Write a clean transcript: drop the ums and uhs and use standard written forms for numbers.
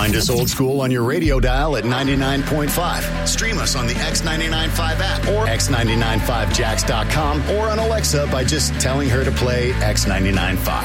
Find us old school on your radio dial at 99.5. Stream us on the X995 app or x995jax.com or on Alexa by just telling her to play X995.